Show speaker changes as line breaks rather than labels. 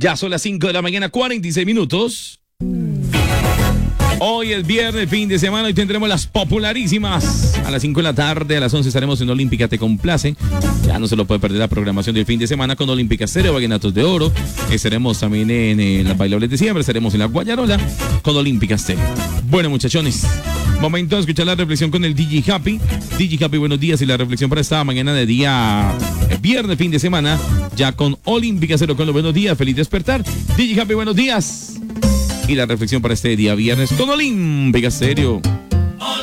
Ya son las 5 de la mañana, 46 minutos. Hoy es viernes, fin de semana, y tendremos las popularísimas. A las 5 de la tarde, a las 11 estaremos en Olímpica Te Complace. Ya no se lo puede perder la programación del fin de semana con Olímpica Stereo, Vallenatos de Oro. Estaremos también en las Bailables de Diciembre, estaremos en la Guayarola con Olímpica Stereo. Bueno, muchachones, momento de escuchar la reflexión con el DJ Happy. DJ Happy, buenos días, y la reflexión para esta mañana de día viernes, fin de semana, ya con Olímpica Stereo, con los buenos días, feliz despertar. DJ Happy, buenos días. Y la reflexión para este día viernes con Olímpica Stereo.